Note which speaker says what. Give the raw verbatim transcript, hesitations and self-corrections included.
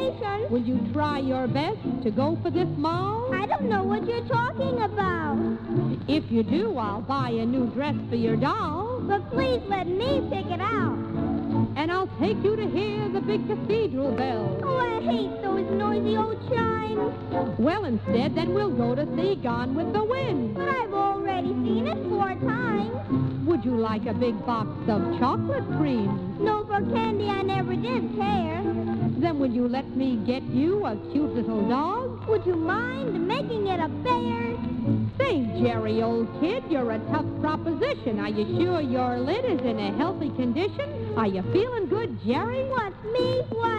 Speaker 1: imagination.
Speaker 2: Will you try your best to go for this mall?
Speaker 1: I don't know what you're talking about.
Speaker 2: If you do, I'll buy a new dress for your doll.
Speaker 1: But please let me pick it out.
Speaker 2: And I'll take you to hear the big cathedral bells.
Speaker 1: Oh, I hate those noisy old chimes.
Speaker 2: Well, instead, then we'll go to see Gone with the Wind.
Speaker 1: But I've already seen it four times.
Speaker 2: Would you like a big box of chocolate cream?
Speaker 1: No, for candy I never did care.
Speaker 2: Then will you let me get you a cute little dog?
Speaker 1: Would you mind making it a bear?
Speaker 2: Say, Jerry, old kid, you're a tough proposition. Are you sure your lid is in a healthy condition? Are you feeling good, Jerry?
Speaker 1: What's me? Why,